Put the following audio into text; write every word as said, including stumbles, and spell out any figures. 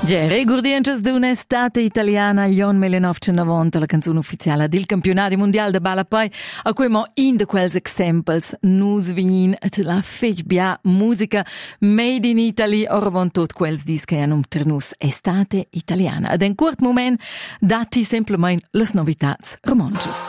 Già, regurdiences d'un'estate italiana agli anni millenovecentonovanta, la canzone ufficiale del campionato mondiale de Balapai, a cui mo in de quels exemples nus vignin et la fech bia musica made in Italy, oravon tot quels dis che hanno per nus estate italiana. Ad un curt moment dati semplicemente le novitats romances.